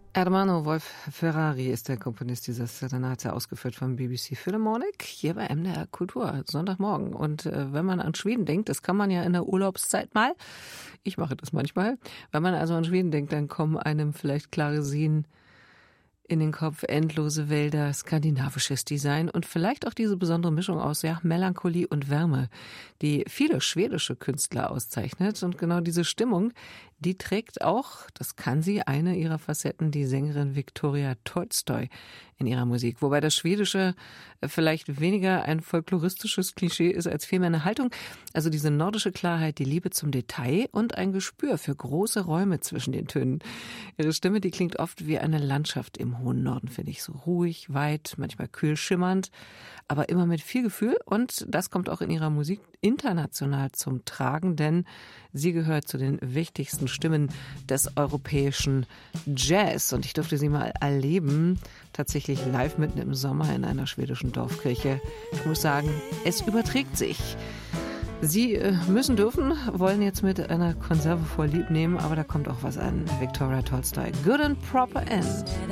Ermanno Wolf Ferrari ist der Komponist dieser Serenate, ausgeführt vom BBC Philharmonic, hier bei MDR Kultur, Sonntagmorgen. Und wenn man an Schweden denkt, das kann man ja in der Urlaubszeit mal, ich mache das manchmal, wenn man also an Schweden denkt, dann kommen einem vielleicht klare Seen in den Kopf, endlose Wälder, skandinavisches Design und vielleicht auch diese besondere Mischung aus Melancholie und Wärme, die viele schwedische Künstler auszeichnet. Und genau diese Stimmung, die trägt auch, das kann sie, eine ihrer Facetten, die Sängerin Viktoria Tolstoi in ihrer Musik. Wobei das Schwedische vielleicht weniger ein folkloristisches Klischee ist, als vielmehr eine Haltung. Also diese nordische Klarheit, die Liebe zum Detail und ein Gespür für große Räume zwischen den Tönen. Ihre Stimme, die klingt oft wie eine Landschaft im hohen Norden, finde ich. So ruhig, weit, manchmal kühl schimmernd, aber immer mit viel Gefühl. Und das kommt auch in ihrer Musik international zum Tragen, denn sie gehört zu den wichtigsten Stimmen des europäischen Jazz. Und ich durfte sie mal erleben, tatsächlich live mitten im Sommer in einer schwedischen Dorfkirche. Ich muss sagen, es überträgt sich. Sie müssen, dürfen, wollen jetzt mit einer Konserve vorlieb nehmen, aber da kommt auch was an. Viktoria Tolstoi, Good and Proper End.